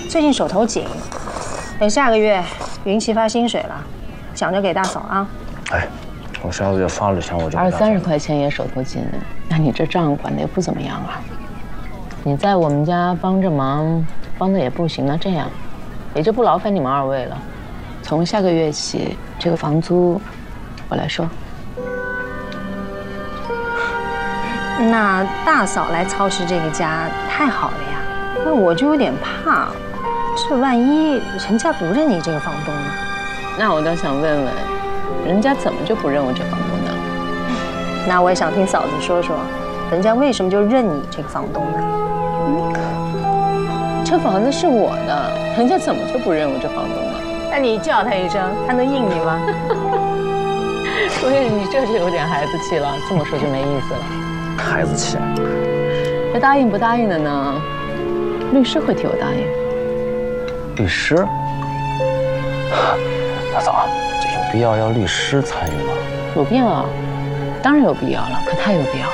最近手头紧，等下个月云奇发薪水了，想着给大嫂啊。 哎，我下个月发了钱我就 20-30块钱也手头紧，那你这账管得也不怎么样啊。你在我们家帮着忙，帮的也不行，那这样，也就不劳烦你们2位了。从下个月起，这个房租我来收。 那大嫂来操持这个家太好了呀，那我就有点怕，这万一人家不认你这个房东呢？ 那我倒想问问，人家怎么就不认我这房东呢？ 那我也想听嫂子说说，人家为什么就认你这个房东呢？ 这房子是我的，人家怎么就不认我这房东呢？ 那你叫他一声，他能应你吗？ 所以你这就有点孩子气了，这么说就没意思了。 孩子气， 这答应不答应的呢？律师会替我答应。 律师？大嫂，这有必要要律师参与吗？ 有必要啊，当然有必要了，可太有必要了。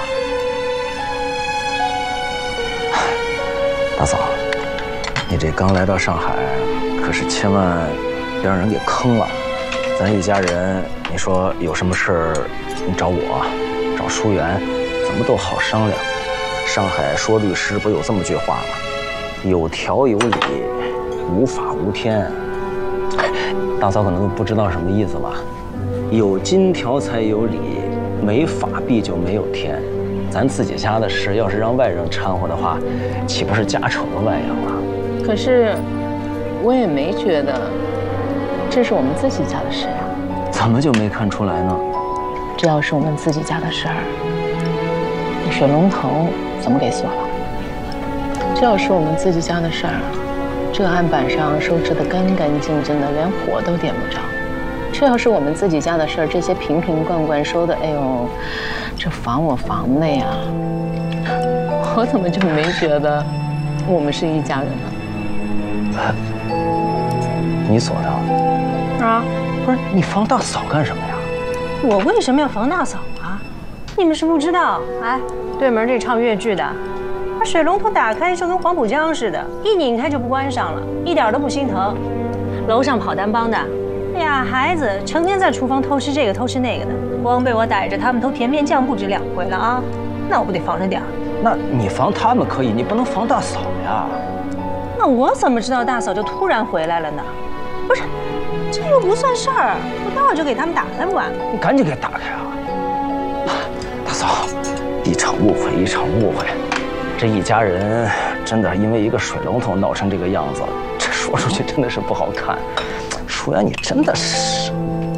大嫂，你这刚来到上海，可是千万别让人给坑了。咱一家人，你说有什么事儿，你找我，找舒媛，怎么都好商量。上海说律师不有这么句话吗？有条有理，无法无天。大嫂可能不知道什么意思吧？有金条才有理，没法必就没有天。咱自己家的事，要是让外人掺和的话，岂不是家丑的外扬了？ 可是，我也没觉得这是我们自己家的事呀。 怎么就没看出来呢？ 这要是我们自己家的事儿，那水龙头怎么给锁了？这要是我们自己家的事儿，这案板上收拾得干干净净的，连火都点不着。这要是我们自己家的事儿，这些瓶瓶罐罐收的，哎呦，这防我防的呀！我怎么就没觉得我们是一家人呢？ 你锁的？ 啊， 不是你防大嫂干什么呀？ 我为什么要防大嫂啊？你们是不知道，哎，对门这唱越剧的，把水龙头打开就跟黄浦江似的，一拧开就不关上了，一点都不心疼。楼上跑单帮的，俩孩子成天在厨房偷吃这个偷吃那个的，光被我逮着，他们偷甜面酱不止2回了啊！那我不得防着点儿？ 那你防他们可以，你不能防大嫂呀。 那我怎么知道大嫂就突然回来了呢？不是，这又不算事儿，不到就给他们打开不完吗？ 你赶紧给打开啊！大嫂，一场误会一场误会，这一家人真的因为一个水龙头闹成这个样子，这说出去真的是不好看。舒媛，你真的是……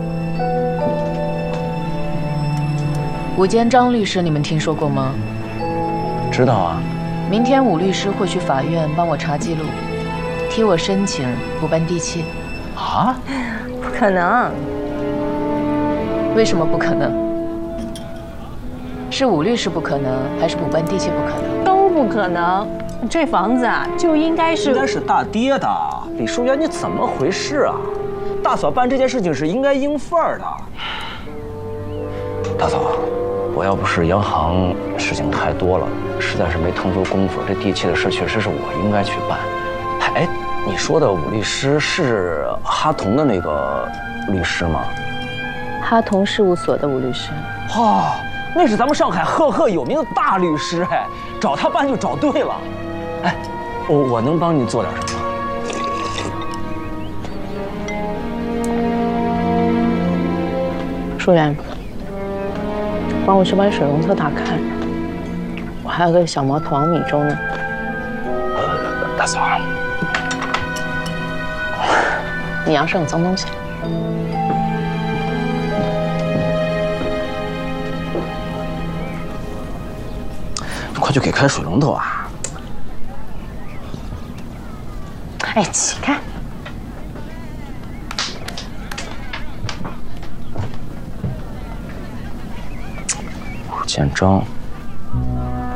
伍建章律师，你们听说过吗？ 知道啊。 明天伍律师会去法院帮我查记录，替我申请补办地契。 啊？ 不可能！ 为什么不可能？是伍律师不可能，还是补办地契不可能？ 都不可能。这房子啊，就应该是大爹的。李淑媛，你怎么回事啊？大嫂办这件事情是应该应份儿的。大嫂，我要不是洋行事情太多了，实在是没腾出功夫，这地契的事确实是我应该去办。哎，你说的伍律师是哈同的那个律师吗？ 哈同事务所的伍律师。 哦，那是咱们上海赫赫有名的大律师，哎，找他办就找对了。哎，我能帮你做点什么？ 舒媛，帮我去把水龙头打开，我还有个小毛头王米粥呢。 大嫂， 你要是有脏东西， 快去给开水龙头啊！ 哎，起开！ 伍建章。